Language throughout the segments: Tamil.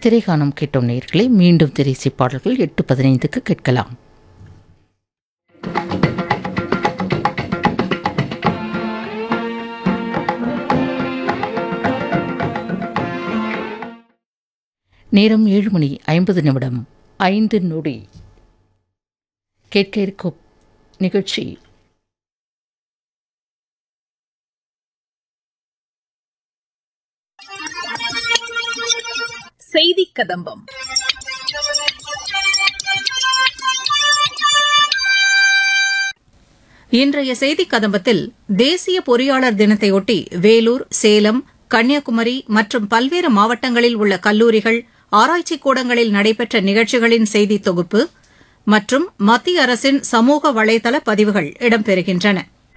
திரைகாணம் கேட்டோம் நேயர்களே. மீண்டும் திரைசை பாடல்கள் 8:15 கேட்கலாம். நேரம் 7:50 கேட்க இருக்கும் நிகழ்ச்சி செய்தி கதம்பம். இன்றைய செய்தி கதம்பத்தில் தேசிய பொறியாளர் தினத்தையொட்டி வேலூர், சேலம், கன்னியாகுமரி மற்றும் பல்வேறு மாவட்டங்களில் உள்ள கல்லூரிகள், ஆராய்ச்சிக் கூடங்களில் நடைபெற்ற நிகழ்ச்சிகளின் செய்தி தொகுப்பு மற்றும் மத்திய அரசின் சமூக வலைதள பதிவுகள் இடம்பெறுகின்றன.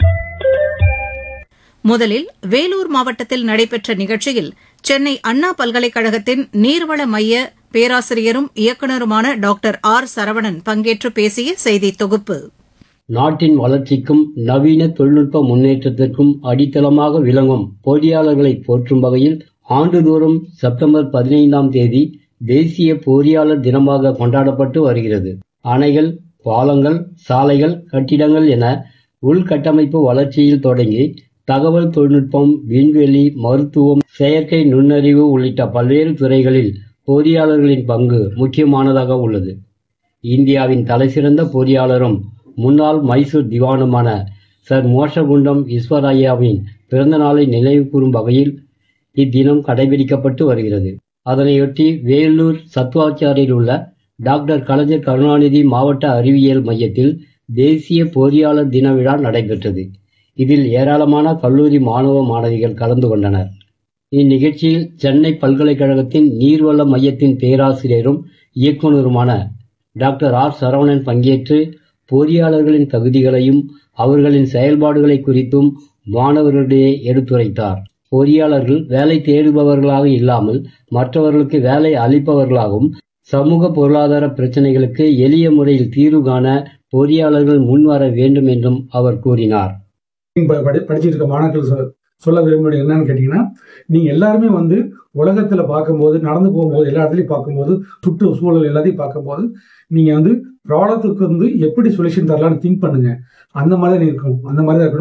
முதலில் வேலூர் மாவட்டத்தில் நடைபெற்ற நிகழ்ச்சியில் சென்னை அண்ணா பல்கலைக்கழகத்தின் நீர்வள மைய பேராசிரியரும் இயக்குநருமான டாக்டர் ஆர் சரவணன் பங்கேற்று பேசிய செய்தி தொகுப்பு. நாட்டின் வளர்ச்சிக்கும் நவீன தொழில்நுட்ப முன்னேற்றத்திற்கும் அடித்தளமாக விளங்கும் பொறியாளர்களை போற்றும் வகையில் ஆண்டுதோறும் செப்டம்பர் 15ஆம் தேதி தேசிய பொறியாளர் தினமாக கொண்டாடப்பட்டு வருகிறது. அணைகள், பாலங்கள், சாலைகள், கட்டிடங்கள் என உள்கட்டமைப்பு வளர்ச்சியில் தொடங்கி தகவல் தொழில்நுட்பம், விண்வெளி, மருத்துவம், செயற்கை நுண்ணறிவு உள்ளிட்ட பல்வேறு துறைகளில் பொறியாளர்களின் பங்கு முக்கியமானதாக உள்ளது. இந்தியாவின் தலைசிறந்த பொறியாளரும் முன்னாள் மைசூர் திவானுமான சர் மோஷகுண்டம் விஸ்வராயாவின் பிறந்த நாளை நினைவு கூறும் வகையில் இத்தினம் கடைபிடிக்கப்பட்டு வருகிறது. அதனையொட்டி வேலூர் சத்துவாச்சாரியில் உள்ள டாக்டர் கலைஞர் கருணாநிதி மாவட்ட அறிவியல் மையத்தில் தேசிய பொறியாளர் தின விழா நடைபெற்றது. இதில் ஏராளமான கல்லூரி மாணவ மாணவிகள் கலந்து கொண்டனர். இந்நிகழ்ச்சியில் சென்னை பல்கலைக்கழகத்தின் நீர்வள மையத்தின் பேராசிரியரும் இயக்குநருமான டாக்டர் ஆர் சரவணன் பங்கேற்று பொறியாளர்களின் தகுதிகளையும் அவர்களின் செயல்பாடுகளை குறித்தும் மாணவர்களிடையே எடுத்துரைத்தார். பொறியாளர்கள் வேலை தேடுபவர்களாக இல்லாமல் மற்றவர்களுக்கு வேலை அளிப்பவர்களாகவும், சமூக பொருளாதார பிரச்சினைகளுக்கு எளிய முறையில் தீர்வு காண பொறியாளர்கள் முன்வர வேண்டும் என்றும் அவர் கூறினார். படிச்சிட்டு இருக்க மாணவர்கள் சொல்ல விரும்புவது என்னன்னு கேட்டீங்கன்னா, நீங்க எல்லாருமே உலகத்துல பார்க்கும்போது, நடந்து போகும்போது, எல்லா இடத்துலையும் பார்க்கும்போது, சுற்றுச்சூழல் எல்லாத்தையும் பார்க்கும்போது, நீங்க ப்ராப்ளத்துக்கு எப்படி சொல்யூஷன் தரலாம்னு திங்க் பண்ணுங்க. அந்த மாதிரி தான் இருக்கணும்.